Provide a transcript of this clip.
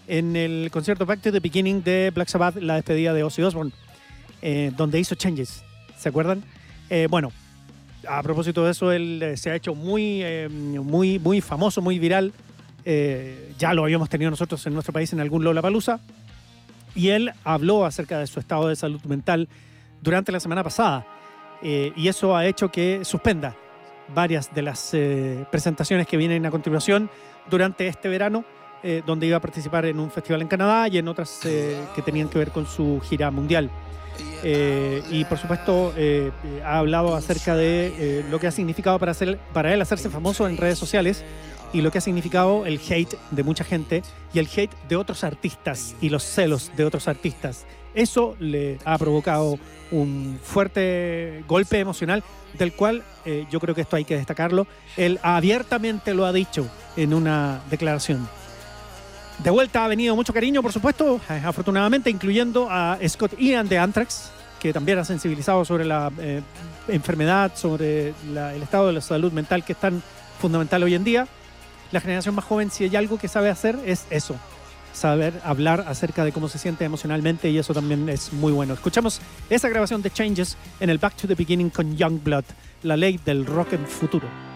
en el concierto Back to the Beginning de Black Sabbath, la despedida de Ozzy Osbourne, donde hizo Changes. ¿Se acuerdan? Bueno, a propósito de eso, él se ha hecho muy famoso, muy viral. Ya lo habíamos tenido nosotros en nuestro país en algún Lollapalooza. Y él habló acerca de su estado de salud mental durante la semana pasada. Y eso ha hecho que suspenda varias de las presentaciones que vienen a continuación durante este verano, donde iba a participar en un festival en Canadá y en otras que tenían que ver con su gira mundial. Y por supuesto ha hablado acerca de lo que ha significado para él hacerse famoso en redes sociales y lo que ha significado el hate de mucha gente y el hate de otros artistas y los celos de otros artistas. Eso le ha provocado un fuerte golpe emocional, del cual yo creo que esto hay que destacarlo. Él abiertamente lo ha dicho en una declaración. De vuelta ha venido mucho cariño, por supuesto, afortunadamente, incluyendo a Scott Ian de Anthrax, que también ha sensibilizado sobre la enfermedad, sobre el estado de la salud mental que es tan fundamental hoy en día. La generación más joven, si hay algo que sabe hacer, es eso. Saber hablar acerca de cómo se siente emocionalmente, y eso también es muy bueno. Escuchamos esa grabación de Changes en el Back to the Beginning con Youngblood, la ley del rock en futuro.